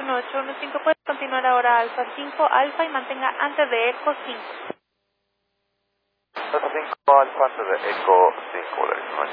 1815, puede continuar ahora Alfa 5 Alfa y mantenga antes de Eco 5. Alfa 5 Alfa antes de Eco 5,